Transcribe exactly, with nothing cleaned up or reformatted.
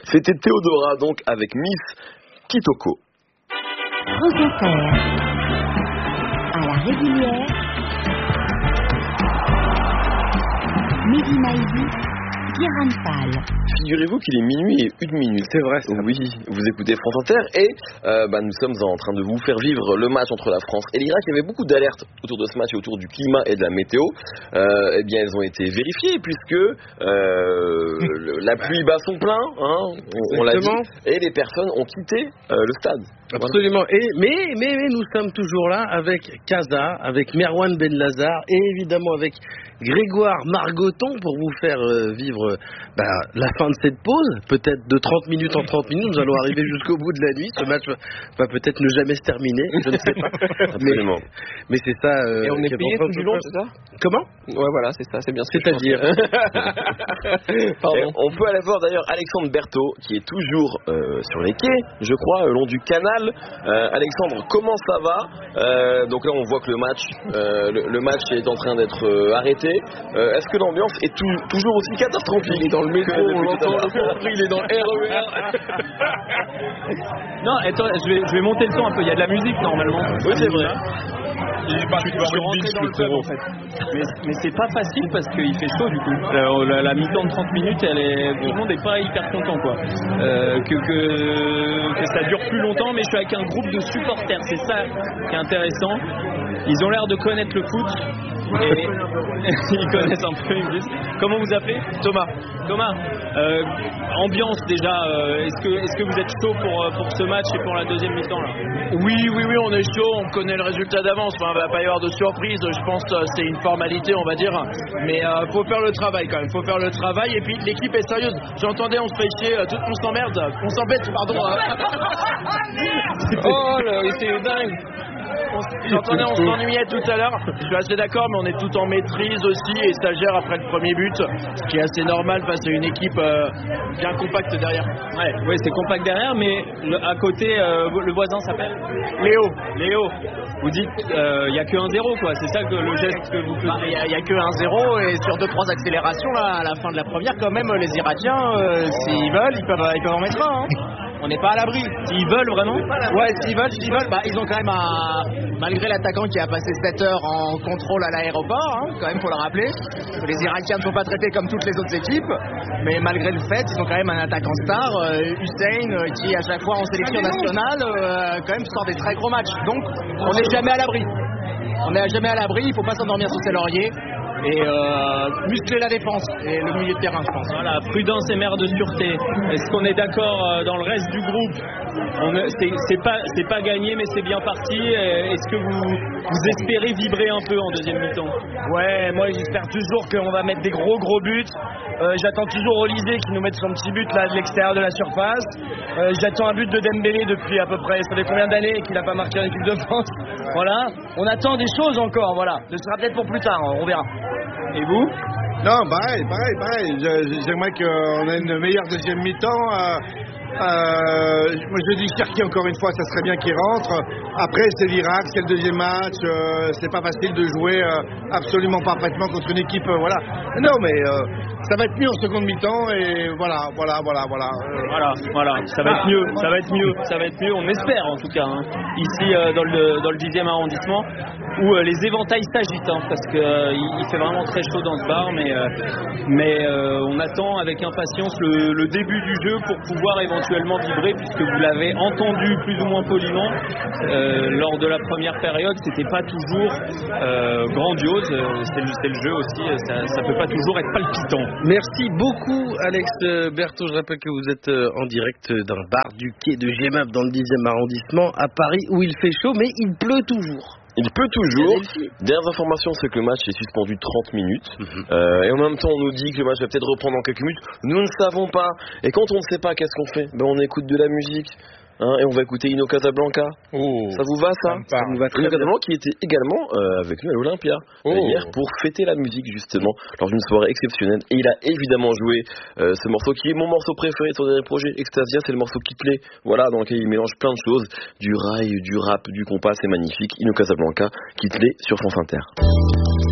C'était Théodora, donc, avec Miss Kitoko. France Inter, à la régulière, Mehdi Maizi, Guérin Fall. Figurez-vous qu'il est minuit et une minute. C'est vrai, ça. Oui, vous écoutez France Inter et euh, bah, nous sommes en train de vous faire vivre le match entre la France et l'Irak. Il y avait beaucoup d'alertes autour de ce match et autour du climat et de la météo. Euh, eh bien, elles ont été vérifiées puisque euh, le, la pluie bat son plein, hein, on, on l'a dit, et les personnes ont quitté euh, le stade. Absolument. Et, mais, mais, mais nous sommes toujours là avec Kaza, avec Merwan Benlazar et évidemment avec Grégoire Margoton pour vous faire euh, vivre bah, la fin de cette pause, peut-être de trente minutes en trente minutes. Nous allons arriver jusqu'au bout de la nuit. Ce match va, va peut-être ne jamais se terminer, je ne sais pas. Absolument. Mais, mais c'est ça. Euh, et on est payé tout du long, c'est ça? Comment? Ouais, voilà, c'est ça, c'est bien. C'est-à-dire Pardon. On peut aller voir d'ailleurs Alexandre Berthaud qui est toujours euh, sur les quais, je crois, le long du canal. Euh, Alexandre, comment ça va? euh, Donc là, on voit que le match, euh, le, le match est en train d'être euh, arrêté. Euh, est-ce que l'ambiance est tout, toujours aussi catastrophique? Il est dans le métro, on l'entend, le compris, il est dans le R E R. Non, attends, je vais, je vais monter le son un peu. Il y a de la musique normalement. Oui, c'est vrai. Je suis rentré dans le club en fait. Mais, mais c'est pas facile parce qu'il fait chaud du coup. La, la, la mi-temps de trente minutes, elle est, tout le monde n'est pas hyper content quoi. Euh, que, que, que ça dure plus longtemps, mais je suis avec un groupe de supporters. C'est ça qui est intéressant. Ils ont l'air de connaître le foot. Et ils connaissent un peu, ils me disent. Comment vous appelez? Thomas. Thomas, euh, ambiance déjà, euh, est-ce que, est-ce que vous êtes chaud pour, pour ce match et pour la deuxième mi-temps là? Oui, oui, oui, on est chaud, on connaît le résultat d'avance, enfin, il ne va pas y avoir de surprise, je pense que c'est une formalité, on va dire, mais euh, faut faire le travail quand même, faut faire le travail, et puis l'équipe est sérieuse, j'entendais, on se fait chier, tout, on s'emmerde, on s'embête, pardon. Oh là, c'est dingue. J'entendais, on s'ennuyait tout à l'heure. Je suis assez d'accord, mais on est tout en maîtrise aussi et ça gère après le premier but, ce qui est assez normal face à une équipe euh, bien compacte derrière. Ouais, ouais, c'est compact derrière, mais le, à côté, euh, le voisin s'appelle Léo. Léo. Vous dites, il euh, n'y a que un zéro, quoi. C'est ça que le geste que vous faites. Il bah, n'y a, a que un zéro et sur deux trois accélérations là, à la fin de la première, quand même, les Irakiens, euh, s'ils veulent, ils peuvent, ils peuvent en mettre un. Hein. On n'est pas à l'abri. S'ils veulent vraiment? Ouais, s'ils veulent, s'ils veulent, bah, ils ont quand même un... Malgré l'attaquant qui a passé sept heures en contrôle à l'aéroport, hein, quand même, faut le rappeler. Les Irakiens ne sont pas traités comme toutes les autres équipes, mais malgré le fait, ils ont quand même un attaquant star, euh, Hussein, euh, qui à chaque fois en sélection nationale, euh, quand même sort des très gros matchs. Donc, on n'est jamais à l'abri. On n'est jamais à l'abri, il ne faut pas s'endormir sur ses lauriers. Et euh, muscler la défense et le milieu de terrain, je pense. Voilà, prudence et mère de sûreté. Est-ce qu'on est d'accord euh, dans le reste du groupe? On, c'est, c'est pas, c'est pas gagné, mais c'est bien parti. Est-ce que vous, vous espérez vibrer un peu en deuxième mi-temps? Ouais, moi j'espère toujours qu'on va mettre des gros gros buts. Euh, j'attends toujours Olysée qui nous mette son petit but là de l'extérieur de la surface. Euh, j'attends un but de Dembélé depuis à peu près, ça fait combien d'années qu'il n'a pas marqué en équipe de France? Voilà, on attend des choses encore, voilà. Ce sera peut-être pour plus tard, on verra. Et vous? Non, pareil, pareil, pareil. Je, j'aimerais qu'on ait une meilleure deuxième mi-temps. Euh, euh, moi, je dis Cherki encore une fois, ça serait bien qu'il rentre. Après, c'est l'Irak, c'est le deuxième match. Euh, c'est pas facile de jouer euh, absolument parfaitement contre une équipe. Euh, voilà. Non, mais euh, ça va être mieux en seconde mi-temps et voilà, voilà, voilà, voilà. Euh, voilà, voilà. Ça va être mieux, ça va être mieux, ça va être mieux. On espère en tout cas. Hein. Ici, euh, dans le dans le dixième arrondissement, où euh, les éventails s'agitent, hein, parce que euh, il fait vraiment très chaud dans ce bar, mais euh, mais euh, on attend avec impatience le, le début du jeu pour pouvoir éventuellement vibrer, puisque vous l'avez entendu plus ou moins poliment euh, lors de la première période, c'était pas toujours euh, grandiose, c'est le, c'est le jeu aussi, ça, ça peut pas toujours être palpitant. Merci beaucoup Alex Berthaud, je rappelle que vous êtes en direct d'un bar du quai de Genappe dans le dixième arrondissement à Paris où il fait chaud mais il pleut toujours. Il peut toujours. Dernière information, c'est que le match est suspendu trente minutes. Mm-hmm. Euh, et en même temps, on nous dit que le match va peut-être reprendre dans quelques minutes. Nous ne savons pas. Et quand on ne sait pas, qu'est-ce qu'on fait? Ben, on écoute de la musique. Hein, et on va écouter Ino Casablanca. Oh, ça vous va ça? Ça nous va très Ino Casablanca qui était également euh, avec nous à l'Olympia oh. euh, hier pour fêter la musique justement lors d'une soirée exceptionnelle. Et il a évidemment joué euh, ce morceau qui est mon morceau préféré de son dernier projet, Extasia, c'est le morceau qui plaît. Voilà, dans lequel il mélange plein de choses, du rail, du rap, du compas, c'est magnifique. Ino Casablanca, qui te l'est sur France Inter.